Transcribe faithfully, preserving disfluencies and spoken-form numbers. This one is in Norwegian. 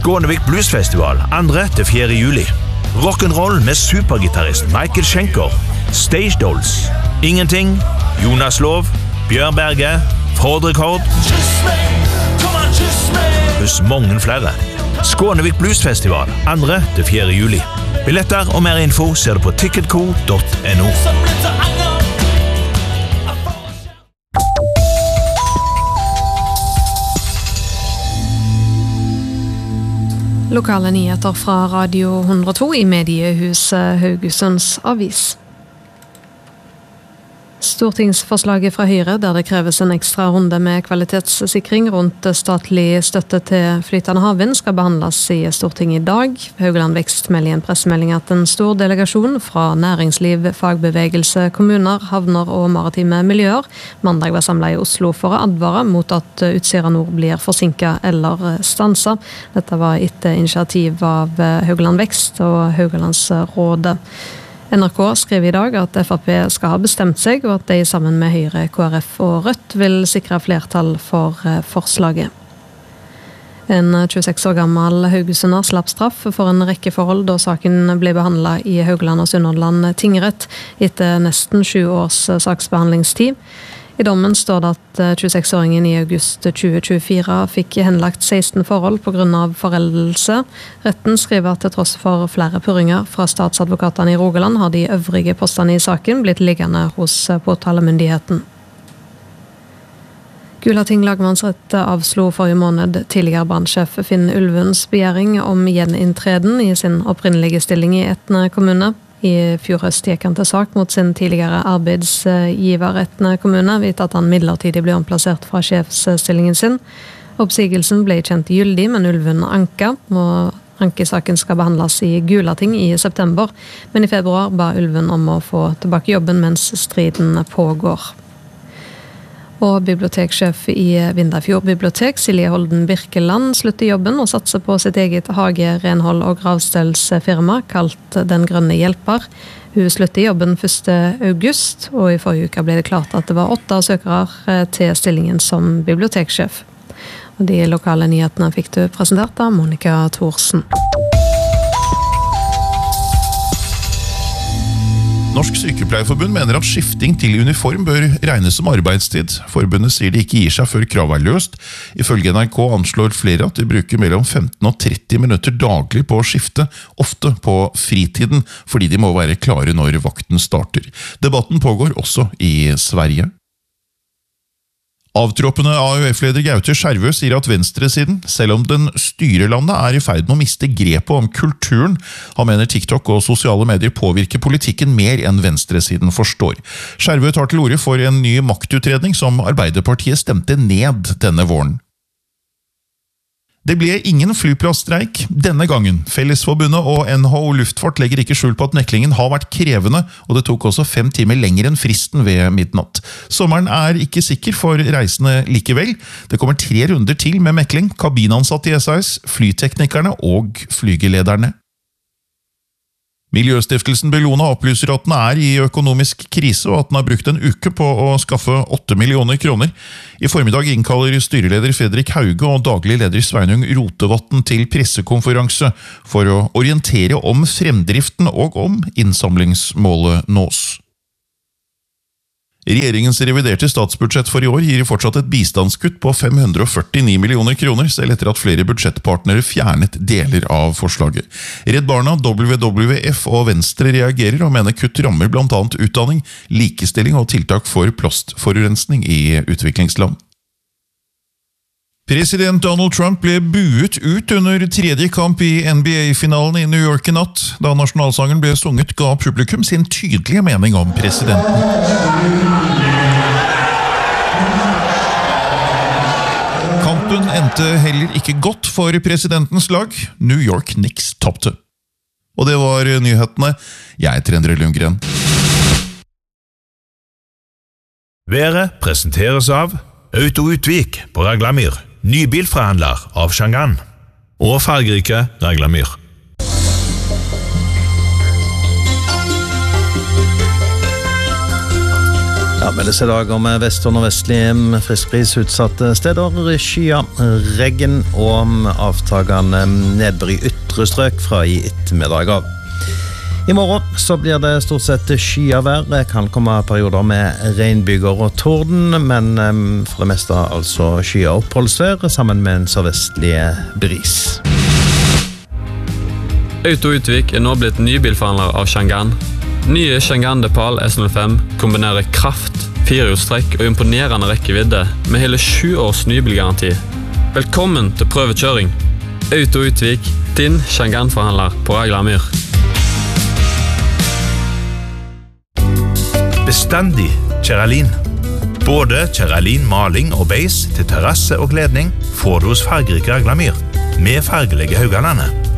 Skånevik Bluesfestival andre til fjerde juli. Rock'n'roll med supergitarrist Michael Schenker. Stage Dolls. Ingenting. Jonas Lov. Bjørn Berge. Fordrekord. Pluss mange flere. Skånevik Bluesfestival andre til fjerde juli. Billetter og mer info ser du på ticketco punktum no. Lokale nyheter fra Radio hundre og to i mediehuset Haugesunds Avis. Stortingsforslaget fra Høyre, der det kreves en ekstra runde med kvalitetssikring rundt statlig støtte til flytende havvind, skal behandles i Stortinget i dag. Haugland Vekst melder i en pressemelding at en stor delegasjon fra næringsliv, fagbevegelse, kommuner, havner og maritime miljøer mandag var samlet i Oslo for å advare mot at Utsira Nord blir forsinket eller stanset. Dette var etter initiativ av Haugland Vekst og Haugalandsrådet. N R K skriver i dag at F R P skal ha bestemt seg, og at de sammen med Høyre, K R F og Rødt vil sikre flertall for forslaget. En tjueseks år gammel haugesunder slapp straff for en rekke forhold da saken ble behandlet i Haugaland og Sunnhordland tingrett etter nesten sju års saksbehandlingstid. I dommen står det at tjueseksåringen i august tjue tjuefire fikk henlagt seksten forhold på grunn av foreldelse. Retten skriver at til tross for flere purringer fra statsadvokatene i Rogaland har de øvrige postene i saken blitt liggende hos påtalemyndigheten. Gulating lagmannsrett avslo forrige måned tidligere brannsjef Finn Ulvens begjæring om gjeninntreden i sin opprinnelige stilling i Etne kommune. I fjor høst gikk han til sak mot sin tidligere arbeidsgiver Etne kommune, vidt at han midlertidig ble omplassert fra sjefsstillingen sin. Oppsigelsen ble kjent gyldig, men Ulven anka, og ankesaken skal behandles i Gulating i september. Men i februar ba Ulven om å få tilbake jobben mens striden pågår. Og biblioteksjef i Vindafjord bibliotek, Silje Holden Birkeland, slutter jobben og satser på sitt eget hage-, renhold- og gravstellsfirma, kalt Den Grønne Hjelper. Hun slutter jobben første august, og i forrige uke ble det klart at det var åtte søkere til stillingen som biblioteksjef. Og de lokale nyhetene fikk du presentert av Monica Thorsen. Norsk Sykepleierforbund mener at skifting til uniform bør regnes som arbeidstid. Forbundet sier de ikke gir seg før kravet er løst. Ifølge N R K anslår flere at de bruker mellom femten og tretti minutter daglig på å skifte, ofte på fritiden, fordi de må være klare når vakten starter. Debatten pågår også i Sverige. Avtroppende A U F-leder Gaute Skjervø sier at venstresiden, selv om den styrer landet, er i ferd med å miste grepet om kulturen. Han mener TikTok og sosiale medier påvirker politikken mer enn venstresiden forstår. Skjervø tar til orde for en ny maktutredning som Arbeiderpartiet stemte ned denne våren. Det ble ingen flyplassstreik denne gangen. Fellesforbundet og N H O Luftfart legger ikke skjul på at meklingen har vært krevende, og det tok også fem timer lenger enn fristen ved midnatt. Sommeren er ikke sikker for reisende likevel. Det kommer tre runder til med mekling, kabinansatte i S A S, flyteknikerne og flygelederne. Miljøstiftelsen Bellona opplyser at den er i økonomisk krise og at den har brukt en uke på å skaffe åtte millioner kroner. I formiddag innkaller styreleder Fredrik Hauge og daglig leder Sveinung Rotevatn til pressekonferanse for å orientere om fremdriften og om innsamlingsmålet nås. Regjeringens reviderte statsbudsjett for i år gir fortsatt et bistandskutt på fem hundre og førtini millioner kroner, selv etter at flere budsjettpartnere fjernet deler av forslaget. Redd Barna, W W F og Venstre reagerer og mener kutt rammer blant annet utdanning, likestilling og tiltak for plastforurensning i utviklingsland. President Donald Trump ble buet ut under tredje kamp i N B A-finalen i New York i natt. Da nasjonalsangen ble sunget, ga publikum sin tydelige mening om presidenten. Kampen endte heller ikke godt for presidentens lag. New York Knicks toppte. Og det var nyhetene. Jeg heter Endre Lundgren. Været presenteres av Auto Utvik på Raglamyr. Ny bilforhandler av Shangan og fargerike Raglamyr. Ja, meldes I dag om vest- og nordvestlige friskbris utsatte steder, skya, regn og avtagende nedbør I ytre strøk fra I ettermiddag av. I morgen så blir det stort sett skyavær. Det kan komme perioder med regnbyger og torden, men for det meste altså skya oppholdsvær sammen med en sørvestlig bris. Auto Utvik er nå blitt nybilforhandler av Changan. Nye Changan Depal S null fem kombinerer kraft, firehjulstrekk og imponerende rekkevidde med hele sju års nybilgaranti. Velkommen til prøvekjøring. Auto Utvik, din Changan-forhandler på Aglamyr. Bestandig Kjeralin. Både Kjeralin maling og beis til terrasse og kledning får du hos fargerike Aglamyr med fargelige Haugalandet.